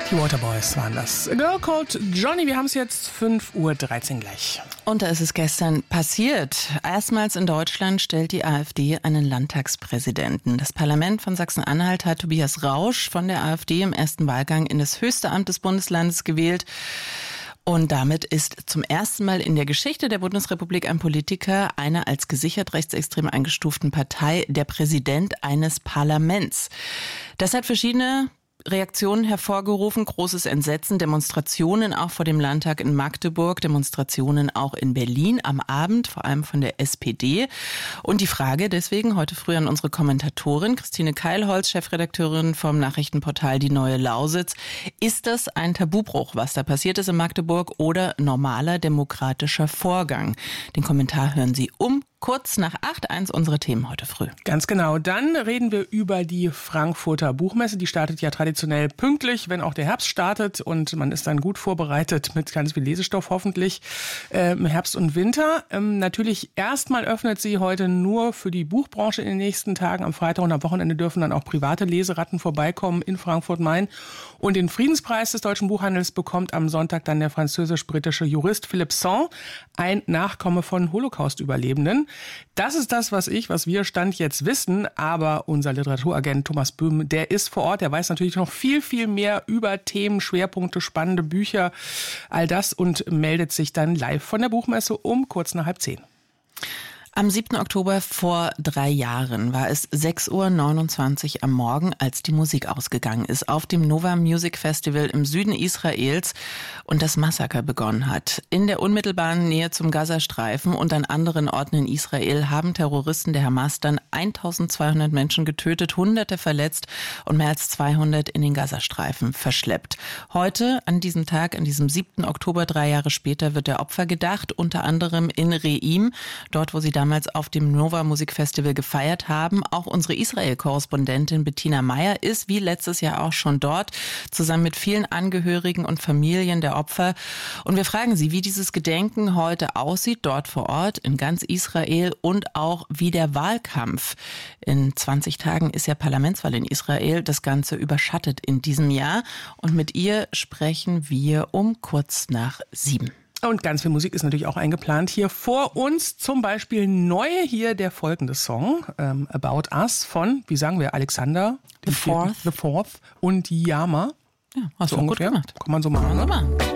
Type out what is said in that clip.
Die Waterboys waren das. A Girl Called Johnny. Wir haben es jetzt 5:13 Uhr gleich. Und da ist es gestern passiert. Erstmals in Deutschland stellt die AfD einen Landtagspräsidenten. Das Parlament von Sachsen-Anhalt hat Tobias Rausch von der AfD im ersten Wahlgang in das höchste Amt des Bundeslandes gewählt. Und damit ist zum ersten Mal in der Geschichte der Bundesrepublik ein Politiker einer als gesichert rechtsextrem eingestuften Partei der Präsident eines Parlaments. Das hat verschiedene Reaktionen hervorgerufen, großes Entsetzen, Demonstrationen auch vor dem Landtag in Magdeburg, Demonstrationen auch in Berlin am Abend, vor allem von der SPD. Und die Frage deswegen heute früh an unsere Kommentatorin Christine Keilholz, Chefredakteurin vom Nachrichtenportal Die Neue Lausitz. Ist das ein Tabubruch, was da passiert ist in Magdeburg, oder normaler demokratischer Vorgang? Den Kommentar hören Sie kurz nach 8, eins unserer Themen heute früh. Ganz genau. Dann reden wir über die Frankfurter Buchmesse. Die startet ja traditionell pünktlich, wenn auch der Herbst startet. Und man ist dann gut vorbereitet mit ganz viel Lesestoff hoffentlich im Herbst und Winter. Natürlich erstmal öffnet sie heute nur für die Buchbranche in den nächsten Tagen. Am Freitag und am Wochenende dürfen dann auch private Leseratten vorbeikommen in Frankfurt-Main. Und den Friedenspreis des deutschen Buchhandels bekommt am Sonntag dann der französisch-britische Jurist Philippe Saint, ein Nachkomme von Holocaust-Überlebenden. Das ist das, was wir Stand jetzt wissen, aber unser Literaturagent Thomas Böhm, der ist vor Ort, der weiß natürlich noch viel, viel mehr über Themen, Schwerpunkte, spannende Bücher, all das und meldet sich dann live von der Buchmesse kurz nach 9:30. Am 7. Oktober vor 3 Jahren war es 6:29 Uhr am Morgen, als die Musik ausgegangen ist auf dem Nova Music Festival im Süden Israels und das Massaker begonnen hat. In der unmittelbaren Nähe zum Gazastreifen und an anderen Orten in Israel haben Terroristen der Hamas dann 1200 Menschen getötet, Hunderte verletzt und mehr als 200 in den Gazastreifen verschleppt. Heute, an diesem Tag, an diesem 7. Oktober, 3 Jahre später, wird der Opfer gedacht, unter anderem in Reim, dort, wo sie damals auf dem Nova Music Festival gefeiert haben. Auch unsere Israel-Korrespondentin Bettina Meyer ist wie letztes Jahr auch schon dort, zusammen mit vielen Angehörigen und Familien der Opfer. Und wir fragen sie, wie dieses Gedenken heute aussieht, dort vor Ort in ganz Israel, und auch wie der Wahlkampf. In 20 Tagen ist ja Parlamentswahl in Israel. Das Ganze überschattet in diesem Jahr. Und mit ihr sprechen wir kurz nach 7. Und ganz viel Musik ist natürlich auch eingeplant hier vor uns. Zum Beispiel neu hier der folgende Song, About Us von, wie sagen wir, Alexander The Fourth und Yama. Ja, hast so du ungefähr. Gut gemacht. Kann man so machen.